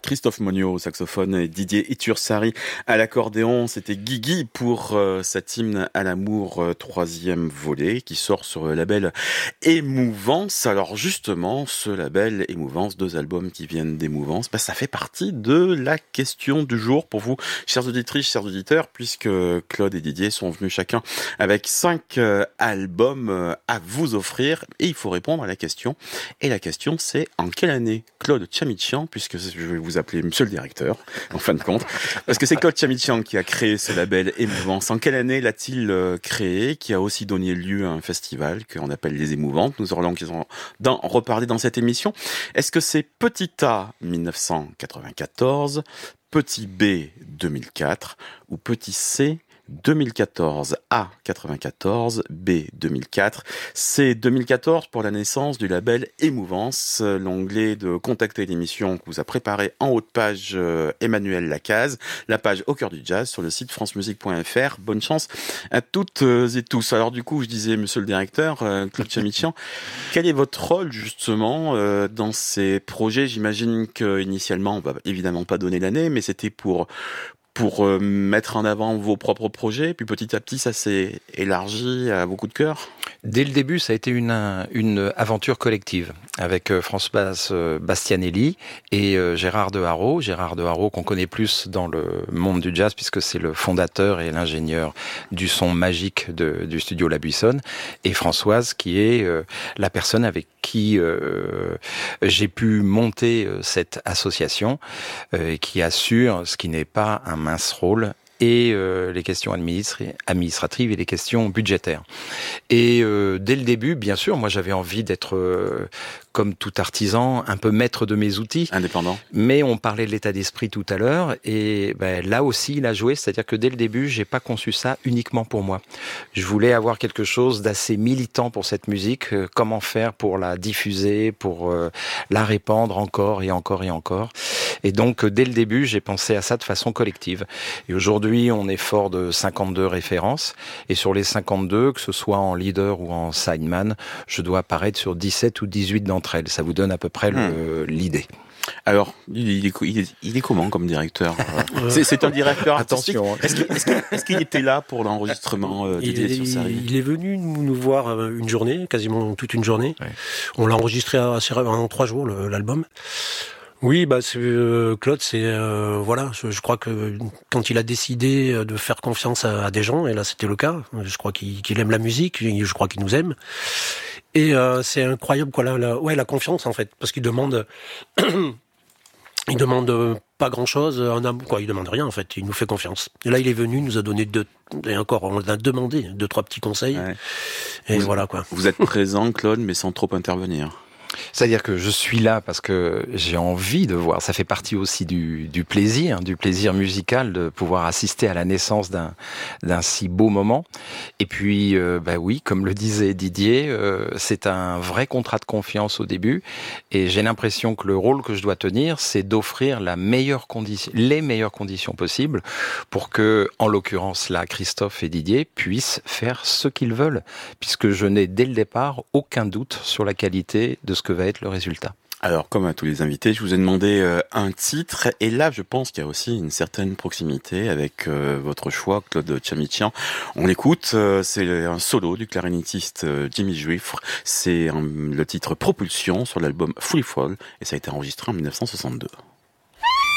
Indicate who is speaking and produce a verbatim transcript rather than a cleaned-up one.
Speaker 1: Christophe Monio au saxophone et Didier Itursari à l'accordéon. C'était Guigui pour euh, cet hymne à l'amour, euh, troisième volet, qui sort sur le label Émouvance. Alors justement, ce label Émouvance, deux albums qui viennent d'Émouvance, bah, ça fait partie de la question du jour pour vous, chers auditrices, chers auditeurs, puisque Claude et Didier sont venus chacun avec cinq euh, albums euh, à vous offrir, et il faut répondre à la question. Et la question, c'est en quelle année Claude Tchamichian, puisque je vais vous appeler monsieur le directeur, en fin de compte, parce que c'est Claude Tchamichian qui a créé ce label Émouvance. En quelle année l'a-t-il créé, qui a aussi donné lieu à un festival qu'on appelle Les Émouvantes? Nous aurons l'occasion d'en reparler dans cette émission. Est-ce que c'est Petit A mille neuf cent quatre-vingt-quatorze, Petit B deux mille quatre ou Petit C deux mille quatorze, A quatre-vingt-quatorze, B deux mille quatre, C deux mille quatorze pour la naissance du label Émouvance. L'onglet de contacter l'émission que vous a préparé en haut de page euh, Emmanuel Lacaze, la page Au cœur du jazz sur le site france musique point f r. Bonne chance à toutes et tous. Alors du coup, je disais, monsieur le directeur, euh, Claude Tchamichian, quel est votre rôle justement euh, dans ces projets? J'imagine qu'initialement, on va évidemment pas donner l'année, mais c'était pour pour euh, mettre en avant vos propres projets, puis petit à petit ça s'est élargi à vos coups de cœur?
Speaker 2: Dès le début, ça a été une, une aventure collective avec Françoise Bastianelli et Gérard de Haro. Gérard de Haro qu'on connaît plus dans le monde du jazz puisque c'est le fondateur et l'ingénieur du son magique de, du studio La Buissonne, et Françoise qui est euh, la personne avec qui euh, j'ai pu monter cette association euh, et qui assure ce qui n'est pas un mince rôle, et euh, les questions administri- administratives et les questions budgétaires. Et euh, dès le début, bien sûr, moi j'avais envie d'être, euh, comme tout artisan, un peu maître de mes outils.
Speaker 1: Indépendant.
Speaker 2: Mais on parlait de l'état d'esprit tout à l'heure, et ben, là aussi il a joué, c'est-à-dire que dès le début, j'ai pas conçu ça uniquement pour moi. Je voulais avoir quelque chose d'assez militant pour cette musique, euh, comment faire pour la diffuser, pour euh, la répandre encore et encore et encore. Et donc, dès le début, j'ai pensé à ça de façon collective. Et aujourd'hui, on est fort de cinquante-deux références. Et sur les cinquante-deux, que ce soit en leader ou en sideman, je dois apparaître sur dix-sept ou dix-huit d'entre elles. Ça vous donne à peu près le, l'idée.
Speaker 1: Alors, il est, il, est, il est comment comme directeur? c'est, c'est un directeur artistique.
Speaker 2: Attention.
Speaker 1: Est-ce qu'il, est-ce qu'il, est-ce qu'il était là pour l'enregistrement euh,
Speaker 3: il, est, il, il est venu nous, nous voir une journée, quasiment toute une journée. Ouais. On l'a enregistré assez, en trois jours, le, l'album. Oui, bah c'est, euh, Claude, c'est euh, voilà, je, je crois que quand il a décidé de faire confiance à, à des gens, et là c'était le cas, je crois qu'il, qu'il aime la musique, je crois qu'il nous aime, et euh, c'est incroyable quoi, la, la, ouais, la confiance en fait, parce qu'il demande, il demande pas grand chose, un quoi, il demande rien en fait, il nous fait confiance. Et là il est venu, il nous a donné deux, et encore, on a demandé deux trois petits conseils, ouais. Et
Speaker 1: vous,
Speaker 3: voilà quoi.
Speaker 1: Vous êtes présent, Claude, mais sans trop intervenir.
Speaker 2: C'est-à-dire que je suis là parce que j'ai envie de voir. Ça fait partie aussi du, du plaisir, du plaisir musical de pouvoir assister à la naissance d'un, d'un si beau moment. Et puis, euh, bah oui, comme le disait Didier, euh, c'est un vrai contrat de confiance au début. Et j'ai l'impression que le rôle que je dois tenir, c'est d'offrir la meilleure condition, les meilleures conditions possibles pour que, en l'occurrence là, Christophe et Didier puissent faire ce qu'ils veulent, puisque je n'ai dès le départ aucun doute sur la qualité de ce que va être le résultat.
Speaker 1: Alors, comme à tous les invités, je vous ai demandé euh, un titre, et là, je pense qu'il y a aussi une certaine proximité avec euh, votre choix, Claude Tchamichian. On l'écoute, euh, c'est un solo du clarinettiste euh, Jimmy Juifre, c'est un, le titre Propulsion sur l'album Free Fall, et ça a été enregistré en dix-neuf cent soixante-deux.